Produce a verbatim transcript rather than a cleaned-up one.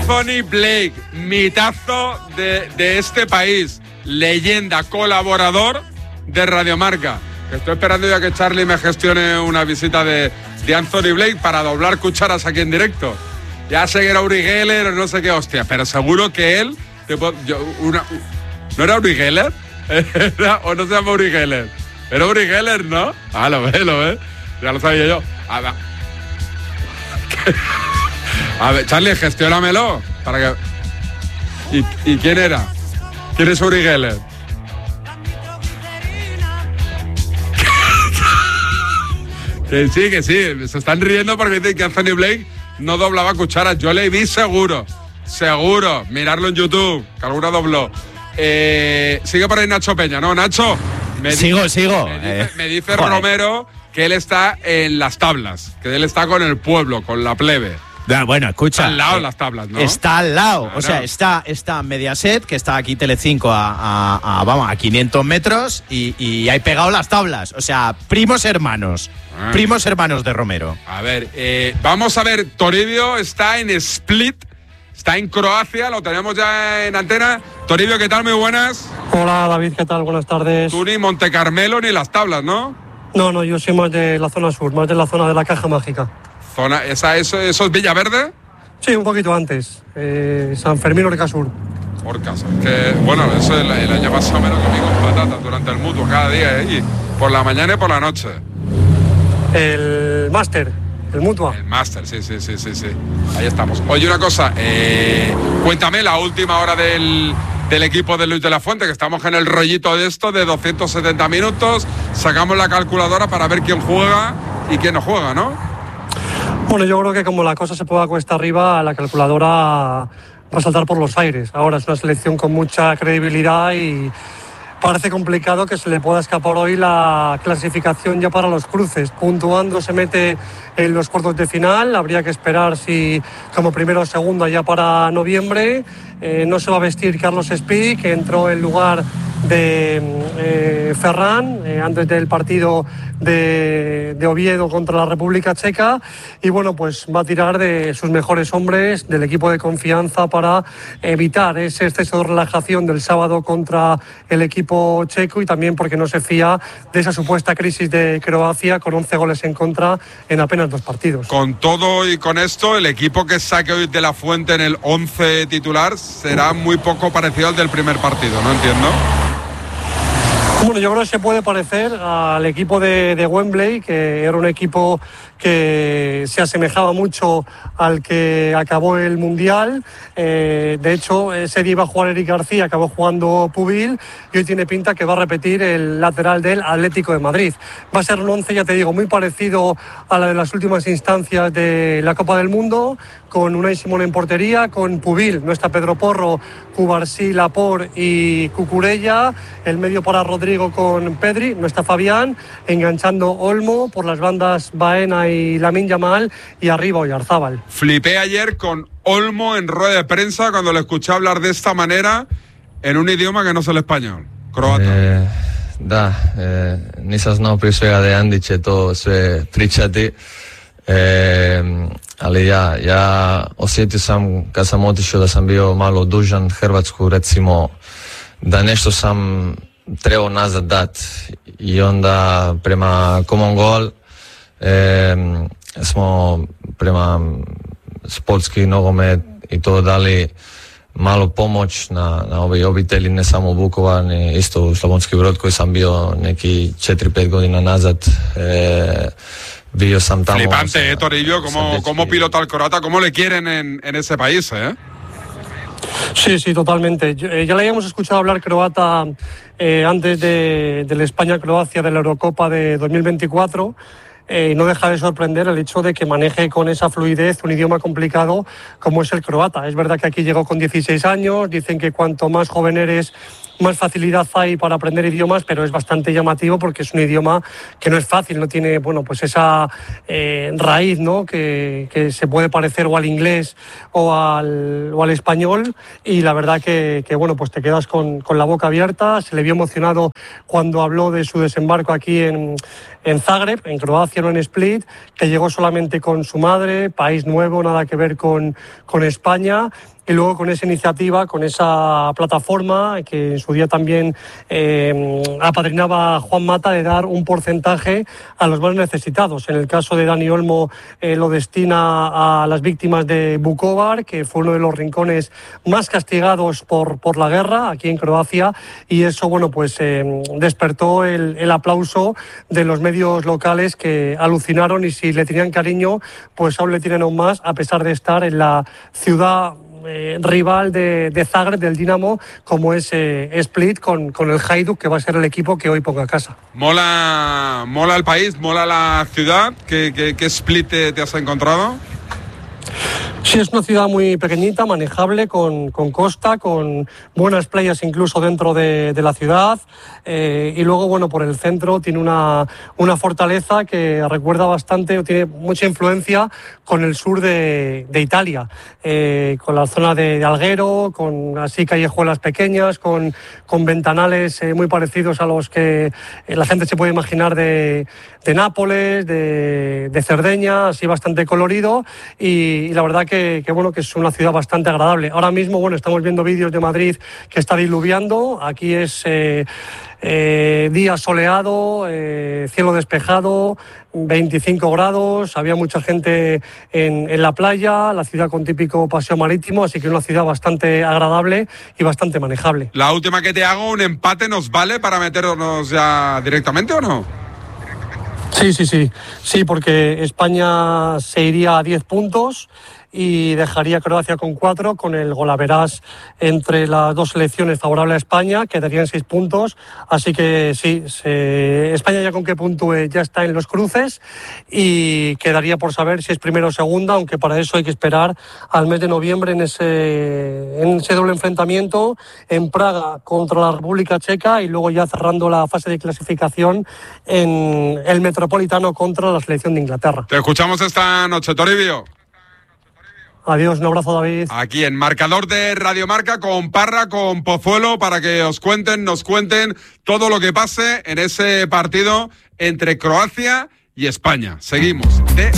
Anthony Blake, mitazo de, de este país, leyenda, colaborador de Radiomarca. Estoy esperando ya que Charlie me gestione una visita de, de Anthony Blake para doblar cucharas aquí en directo. Ya sé que era Uri Geller o no sé qué hostia, pero seguro que él... Te puedo, yo, una, ¿no era Uri Geller? ¿Era, ¿O no se llama Uri Geller? Era Uri Geller, ¿no? Ah, lo ves, lo ves. Ya lo sabía yo. A ver, a ver Charlie, gestiónamelo. Para que... ¿Y, ¿Y quién era? ¿Quién es Uri Geller? Que sí, que sí, se están riendo porque dicen que Anthony Blake no doblaba cucharas. Yo le vi seguro, seguro, mirarlo en YouTube, que alguna dobló. Eh, sigue por ahí Nacho Peña, ¿no, Nacho? Me sigo, dice, sigo. Me dice, eh, me dice Romero que él está en las tablas, que él está con el pueblo, con la plebe. Bueno, escucha. Está al lado de las tablas, ¿no? Está al lado. Claro. O sea, está, está Mediaset, que está aquí Telecinco a, a, a, vamos, a quinientos metros y, y hay pegado las tablas. O sea, primos hermanos. Ah. Primos hermanos de Romero. A ver, eh, vamos a ver. Toribio está en Split, está en Croacia, lo tenemos ya en antena. Toribio, ¿qué tal? Muy buenas. Hola, David, ¿qué tal? Buenas tardes. Tú ni Monte Carmelo ni las tablas, ¿no? No, no, yo soy más de la zona sur, más de la zona de la Caja Mágica. Zona, esa, eso, ¿Eso es Villaverde? Sí, un poquito antes. Eh, San Fermín, Orcasur. Orcasur. Que, bueno, eso el, el año pasado menos comí con patatas durante el mutuo cada día, ¿eh? Y por la mañana y por la noche. El máster, el Mutua. El máster, sí, sí, sí, sí, sí. Ahí estamos. Oye, una cosa, eh, cuéntame la última hora del, del equipo de Luis de la Fuente, que estamos en el rollito de esto de doscientos setenta minutos. Sacamos la calculadora para ver quién juega y quién no juega, ¿no? Bueno, yo creo que como la cosa se pueda cuesta arriba, la calculadora va a saltar por los aires. Ahora es una selección con mucha credibilidad y parece complicado que se le pueda escapar hoy la clasificación ya para los cruces. Puntuando se mete en los cuartos de final, habría que esperar si como primero o segundo ya para noviembre. Eh, no se va a vestir Carlos Espí, que entró en lugar de eh, Ferran eh, antes del partido de, de Oviedo contra la República Checa, y bueno, pues va a tirar de sus mejores hombres, del equipo de confianza, para evitar ese exceso de relajación del sábado contra el equipo checo, y también porque no se fía de esa supuesta crisis de Croacia con once goles en contra en apenas dos partidos. Con todo y con esto, el equipo que saque hoy de la Fuente en el once titular será muy poco parecido al del primer partido, ¿no? Entiendo. Bueno, yo creo que se puede parecer al equipo de, de Wembley, que era un equipo que se asemejaba mucho al que acabó el Mundial. Eh, de hecho, ese día iba a jugar Eric García, acabó jugando Pubil, y hoy tiene pinta que va a repetir el lateral del Atlético de Madrid. Va a ser un once, ya te digo, muy parecido a la de las últimas instancias de la Copa del Mundo, con Unai Simón en portería, con Pubil, no está Pedro Porro, Cubarsí, Laporte y Cucurella, el medio para Rodrigo con Pedri, no está Fabián, enganchando Olmo, por las bandas Baena y Lamine Yamal, y arriba Oyarzábal. Flipé ayer con Olmo en rueda de prensa cuando le escuché hablar de esta manera en un idioma que no es el español, croata. E, da, e, nisam znao prije svega da Andi će to sve pričati, e, ali ja, ja osjetio sam kad sam otišao da sam bio malo dužan Hrvatsku, recimo da nešto sam trebao nazad dat, i onda prema Common Goal e, smo prema sportski nogomet i to dali malu pomoć na, na ovoj obitelji, ne samo u Vukovar, ni isto u Slavonski Brod koji sam bio neki četiri pet godina nazad. E, bio sam tamo. Flipante, eh, Toribio, cómo, cómo pilota el croata, cómo le quieren en, en ese país, ¿eh? Sí, sí, totalmente. Eh, ya le habíamos escuchado hablar croata eh, antes de, de la España-Croacia de la Eurocopa de dos mil veinticuatro. Eh, no deja de sorprender el hecho de que maneje con esa fluidez un idioma complicado como es el croata. Es verdad que aquí llegó con dieciséis años, dicen que cuanto más joven eres, más facilidad hay para aprender idiomas, pero es bastante llamativo porque es un idioma que no es fácil, no tiene, bueno, pues esa eh, raíz, ¿no? que, que se puede parecer o al inglés o al, o al español, y la verdad que, que bueno, pues te quedas con, con la boca abierta. Se le vio emocionado cuando habló de su desembarco aquí en, en Zagreb, en Croacia, no en Split, que llegó solamente con su madre, país nuevo, nada que ver con, con España. y luego con esa iniciativa, con esa plataforma que en su día también eh, apadrinaba Juan Mata, de dar un porcentaje a los más necesitados. En el caso de Dani Olmo eh, lo destina a las víctimas de Vukovar, que fue uno de los rincones más castigados por, por la guerra aquí en Croacia, y eso, bueno, pues eh, despertó el, el aplauso de los medios locales, que alucinaron, y si le tenían cariño, pues aún le tienen aún más, a pesar de estar en la ciudad eh, rival de, de Zagreb, del Dinamo, como es eh, Split, con, con el Hajduk, que va a ser el equipo que hoy ponga a casa. Mola, mola el país, mola la ciudad. ¿Qué, qué, qué Split te, te has encontrado? Sí, es una ciudad muy pequeñita, manejable, con, con costa, con buenas playas incluso dentro de, de la ciudad, eh, y luego, bueno, por el centro tiene una, una fortaleza que recuerda bastante, o tiene mucha influencia con el sur de, de Italia, eh, con la zona de, de Alghero, con así callejuelas pequeñas, con, con ventanales eh, muy parecidos a los que eh, la gente se puede imaginar de, de Nápoles, de, de Cerdeña, así bastante colorido, y, y la verdad que, que bueno, que es una ciudad bastante agradable. Ahora mismo, bueno, estamos viendo vídeos de Madrid que está diluviando. Aquí es eh, eh, día soleado, eh, cielo despejado, veinticinco grados, había mucha gente en, en la playa, la ciudad con típico paseo marítimo, así que una ciudad bastante agradable y bastante manejable. La última que te hago, ¿un empate nos vale para meternos ya directamente o no? Sí, sí, sí, sí, porque España se iría a diez puntos y dejaría a Croacia con cuatro, con el golaveras entre las dos selecciones favorable a España, quedarían seis puntos, así que sí, se, España ya con que puntúe ya está en los cruces, y quedaría por saber si es primero o segunda, aunque para eso hay que esperar al mes de noviembre en ese, en ese doble enfrentamiento en Praga contra la República Checa, y luego ya cerrando la fase de clasificación en el Metropolitano contra la selección de Inglaterra. Te escuchamos esta noche, Toribio. Adiós, un abrazo, David. Aquí en Marcador de Radio Marca, con Parra, con Pozuelo, para que os cuenten, nos cuenten todo lo que pase en ese partido entre Croacia y España. Seguimos de